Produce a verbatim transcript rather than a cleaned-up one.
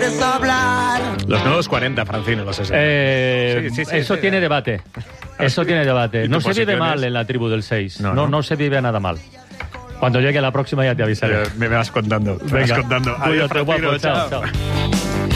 puedes hablar. Los nuevos cuarenta, Francino, los sesenta. Eh, Sí, sí, sí, eso sí. tiene debate. Eso tiene debate. ¿Y No tu se vive posición mal es? en la tribu del seis. No, No, no. no se vive nada mal. Cuando llegue la próxima ya te avisaré. Me vas contando. Me vas Venga, contando. Adiós, cuídate, Francino, guapo. Chao, chao. chao.